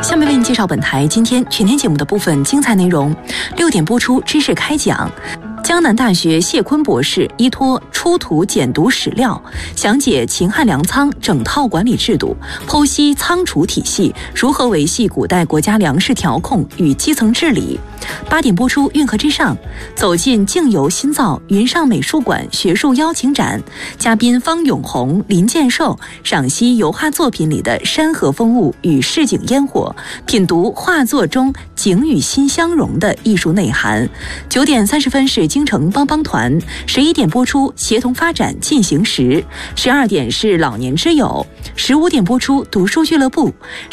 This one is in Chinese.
下面为您介绍本台今天全天节目的部分精彩内容。6点播出知识开讲。江南大学谢坤博士依托出土简牍史料，详解秦汉粮仓整套管理制度，剖析仓储体系如何维系古代国家粮食调控与基层治理。8点播出运河之上，走进静游新造云上美术馆学术邀请展，嘉宾方永红、林建寿赏析油画作品里的山河风物与市井烟火，品读画作中景与心相融的艺术内涵。9点30分是京城帮帮团，11点播出协同发展进行时，12点是老年之友，15点播出读书俱乐部。